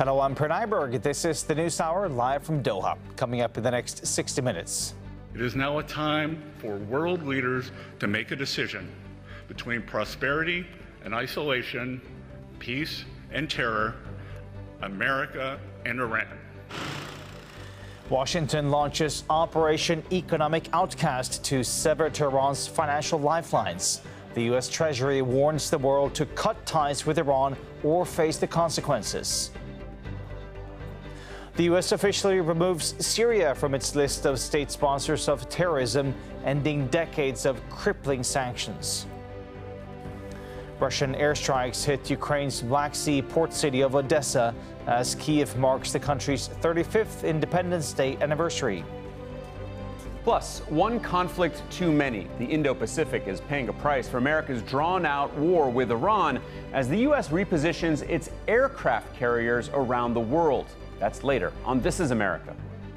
Hello, I'm Pranay Berg. This is the News Hour live from Doha. Coming up in the next 60 minutes. It is now a time for world leaders to make a decision between prosperity and isolation, peace and terror, America and Iran. Washington launches Operation Economic Outcast to sever Tehran's financial lifelines. The U.S. Treasury warns the world to cut ties with Iran or face the consequences. The U.S. officially removes Syria from its list of state sponsors of terrorism, ending decades of crippling sanctions. Russian airstrikes hit Ukraine's Black Sea port city of Odessa as Kyiv marks the country's 35th Independence Day anniversary. Plus, one conflict too many. The Indo-Pacific is paying a price for America's drawn-out war with Iran as the U.S. repositions its aircraft carriers around the world. That's later on This Is America.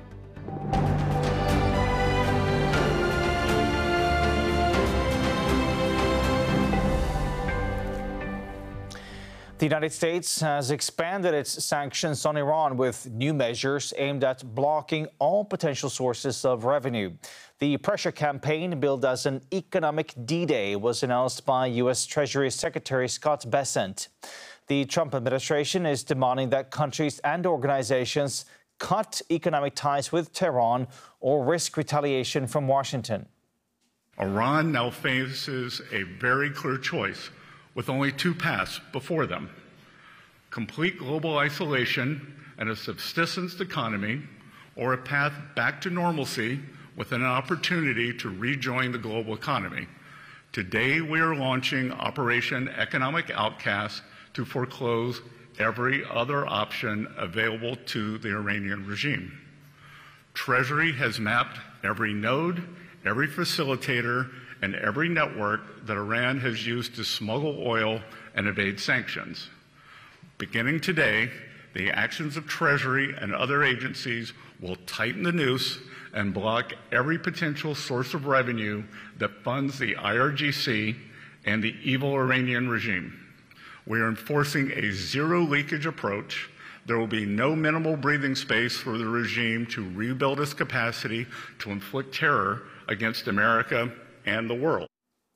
The United States has expanded its sanctions on Iran with new measures aimed at blocking all potential sources of revenue. The pressure campaign, billed as an economic D-Day, was announced by U.S. Treasury Secretary Scott Bessent. The Trump administration is demanding that countries and organizations cut economic ties with Tehran or risk retaliation from Washington. Iran now faces a very clear choice with only two paths before them: complete global isolation and a subsistence economy, or a path back to normalcy with an opportunity to rejoin the global economy. Today, we are launching Operation Economic Outcast to foreclose every other option available to the Iranian regime. Treasury has mapped every node, every facilitator, and every network that Iran has used to smuggle oil and evade sanctions. Beginning today, the actions of Treasury and other agencies will tighten the noose and block every potential source of revenue that funds the IRGC and the evil Iranian regime. We are enforcing a zero-leakage approach. There will be no minimal breathing space for the regime to rebuild its capacity to inflict terror against America and the world.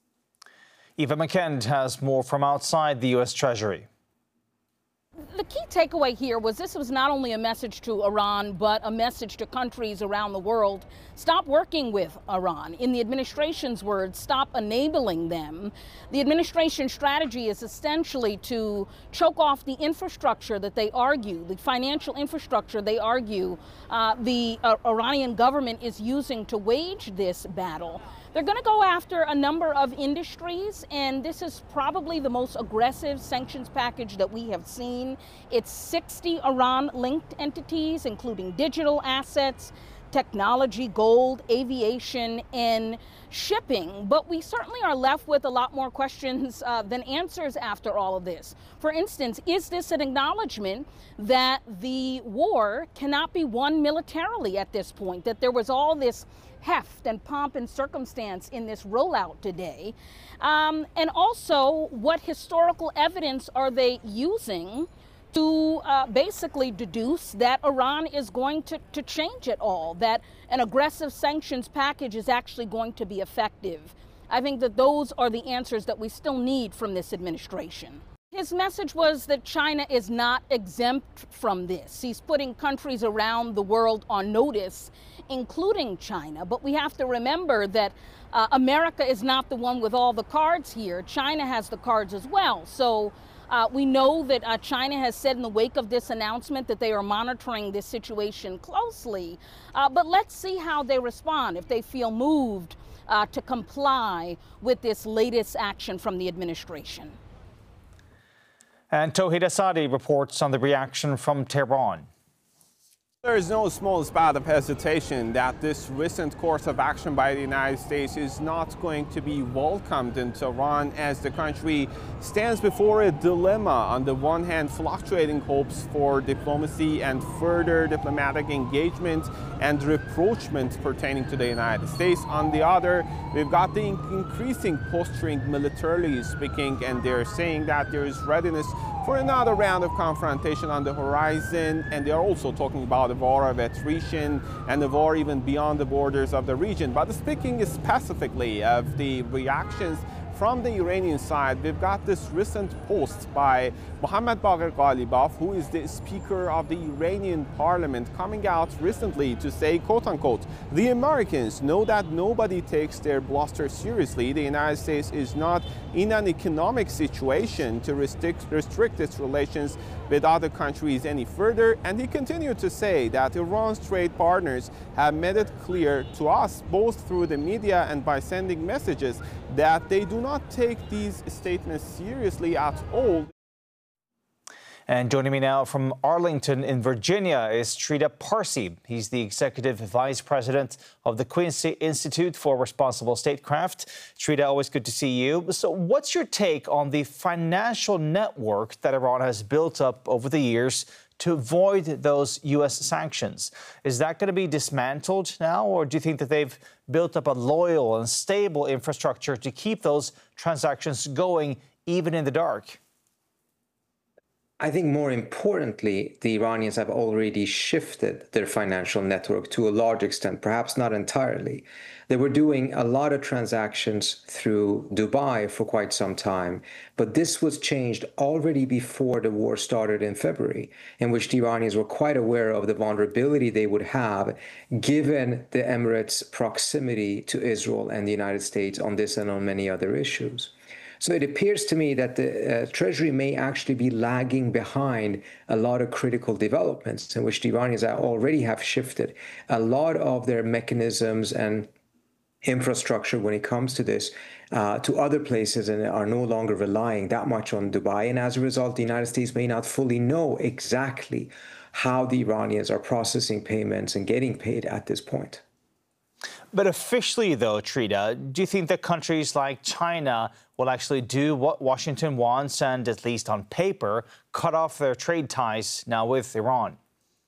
Eva McKend has more from outside the U.S. Treasury. The key takeaway here was this was not only a message to Iran, but a message to countries around the world. Stop working with Iran. In the administration's words, stop enabling them. The administration strategy is essentially to choke off the infrastructure that they argue, the financial infrastructure they argue the Iranian government is using to wage this battle. They're going to go after a number of industries, and this is probably the most aggressive sanctions package that we have seen. It's 60 Iran-linked entities, including digital assets, technology, gold, aviation, and shipping. But we certainly are left with a lot more questions than answers after all of this. For instance, is this an acknowledgement that the war cannot be won militarily at this point, that there was all this heft and pomp and circumstance in this rollout today? And also, what historical evidence are they using to basically deduce that Iran is going to change it all, that an aggressive sanctions package is actually going to be effective? I think that those are the answers that we still need from this administration. His message was that China is not exempt from this. He's putting countries around the world on notice, including China. But we have to remember that America is not the one with all the cards here. China has the cards as well. So we know that China has said in the wake of this announcement that they are monitoring this situation closely. But let's see how they respond, if they feel moved to comply with this latest action from the administration. And Tauhid Asadi reports on the reaction from Tehran. There is no small spot of hesitation that this recent course of action by the United States is not going to be welcomed in Tehran, as the country stands before a dilemma. On the one hand, fluctuating hopes for diplomacy and further diplomatic engagement and rapprochement pertaining to the United States. On the other, we've got the increasing posturing militarily speaking, and they're saying that there is readiness for another round of confrontation on the horizon. And they are also talking about a war of attrition and a war even beyond the borders of the region. But speaking specifically of the reactions from the Iranian side, we've got this recent post by Mohammad Bagher Ghalibaf, who is the Speaker of the Iranian Parliament, coming out recently to say, quote unquote, the Americans know that nobody takes their bluster seriously. The United States is not in an economic situation to restrict its relations with other countries any further. And he continued to say that Iran's trade partners have made it clear to us, both through the media and by sending messages, that they do not take these statements seriously at all. And joining me now from Arlington in Virginia is Sridhar Parsi. He's the Executive Vice President of the Quincy Institute for Responsible Statecraft. Sridhar, always good to see you. So what's your take on the financial network that Iran has built up over the years to avoid those U.S. sanctions? Is that going to be dismantled now, or do you think that they've built up a loyal and stable infrastructure to keep those transactions going even in the dark? I think more importantly, the Iranians have already shifted their financial network to a large extent, perhaps not entirely. They were doing a lot of transactions through Dubai for quite some time, but this was changed already before the war started in February, in which the Iranians were quite aware of the vulnerability they would have given the Emirates' proximity to Israel and the United States on this and on many other issues. So it appears to me that the Treasury may actually be lagging behind a lot of critical developments in which the Iranians already have shifted a lot of their mechanisms and infrastructure when it comes to this to other places and are no longer relying that much on Dubai. And as a result, the United States may not fully know exactly how the Iranians are processing payments and getting paid at this point. But officially, though, Sridhar, do you think that countries like China will actually do what Washington wants and, at least on paper, cut off their trade ties now with Iran?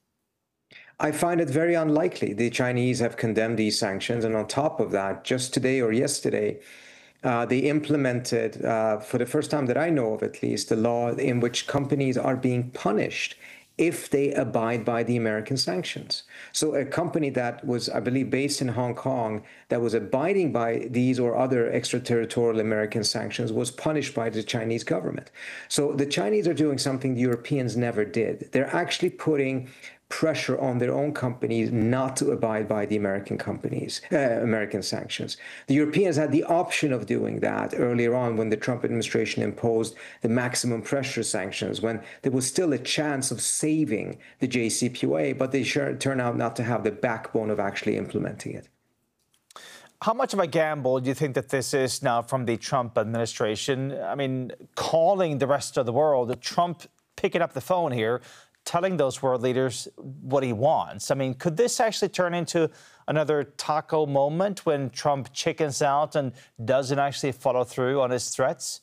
I find it very unlikely. The Chinese have condemned these sanctions. And on top of that, just today or yesterday, they implemented, for the first time that I know of at least, a law in which companies are being punished if they abide by the American sanctions. So a company that was, I believe, based in Hong Kong, that was abiding by these or other extraterritorial American sanctions was punished by the Chinese government. So the Chinese are doing something the Europeans never did. They're actually putting pressure on their own companies not to abide by the American sanctions. The Europeans had the option of doing that earlier on when the Trump administration imposed the maximum pressure sanctions, when there was still a chance of saving the JCPOA, but they turned out not to have the backbone of actually implementing it. How much of a gamble do you think that this is now from the Trump administration? I mean, calling the rest of the world, Trump picking up the phone here, telling those world leaders what he wants. I mean, could this actually turn into another taco moment when Trump chickens out and doesn't actually follow through on his threats?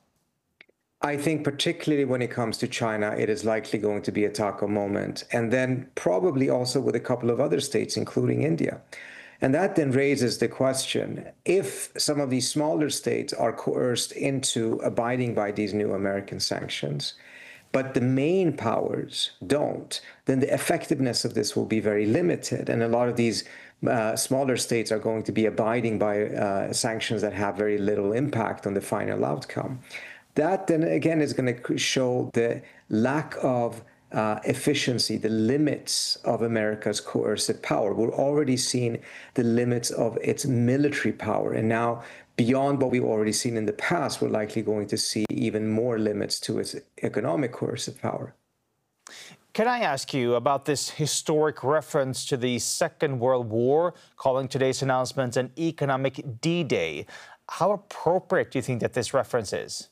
I think particularly when it comes to China, it is likely going to be a taco moment, and then probably also with a couple of other states, including India. And that then raises the question, if some of these smaller states are coerced into abiding by these new American sanctions, but the main powers don't, then the effectiveness of this will be very limited. And a lot of these smaller states are going to be abiding by sanctions that have very little impact on the final outcome. That then again is going to show the lack of efficiency, the limits of America's coercive power. We're already seeing the limits of its military power. And now, beyond what we've already seen in the past, we're likely going to see even more limits to its economic coercive power. Can I ask you about this historic reference to the Second World War, calling today's announcement an economic D-Day? How appropriate do you think that this reference is?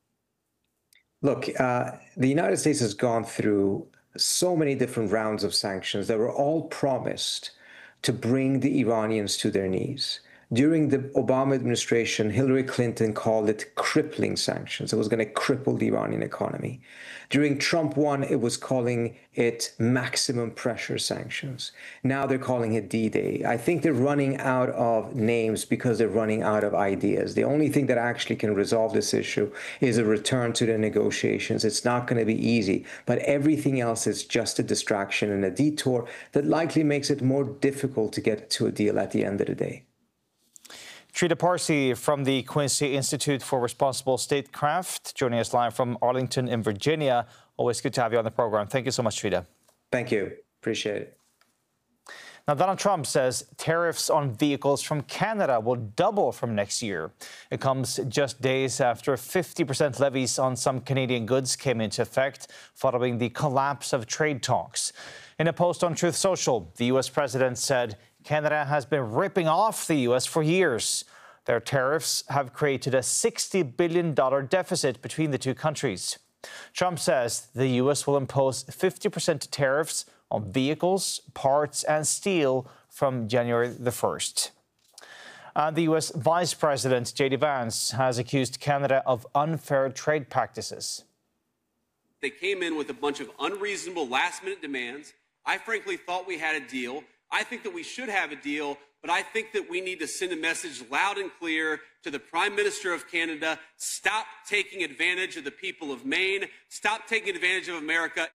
Look, the United States has gone through so many different rounds of sanctions that were all promised to bring the Iranians to their knees. During the Obama administration, Hillary Clinton called it crippling sanctions. It was going to cripple the Iranian economy. During Trump 1, it was calling it maximum pressure sanctions. Now they're calling it D-Day. I think they're running out of names because they're running out of ideas. The only thing that actually can resolve this issue is a return to the negotiations. It's not going to be easy, but everything else is just a distraction and a detour that likely makes it more difficult to get to a deal at the end of the day. Trita Parsi from the Quincy Institute for Responsible Statecraft, joining us live from Arlington in Virginia. Always good to have you on the program. Thank you so much, Trita. Thank you. Appreciate it. Now, Donald Trump says tariffs on vehicles from Canada will double from next year. It comes just days after 50% levies on some Canadian goods came into effect following the collapse of trade talks. In a post on Truth Social, the U.S. president said Canada has been ripping off the U.S. for years. Their tariffs have created a $60 billion deficit between the two countries. Trump says the U.S. will impose 50% tariffs on vehicles, parts and steel from January the 1st. The U.S. Vice President J.D. Vance has accused Canada of unfair trade practices. They came in with a bunch of unreasonable last-minute demands. I frankly thought we had a deal. I think that we should have a deal, but I think that we need to send a message loud and clear to the Prime Minister of Canada. Stop taking advantage of the people of Maine. Stop taking advantage of America.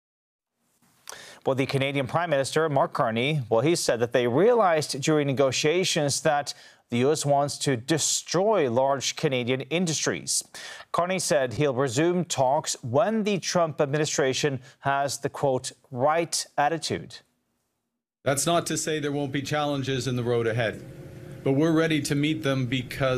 Well, the Canadian Prime Minister, Mark Carney, he said that they realized during negotiations that the U.S. wants to destroy large Canadian industries. Carney said he'll resume talks when the Trump administration has the, quote, right attitude. That's not to say there won't be challenges in the road ahead, but we're ready to meet them because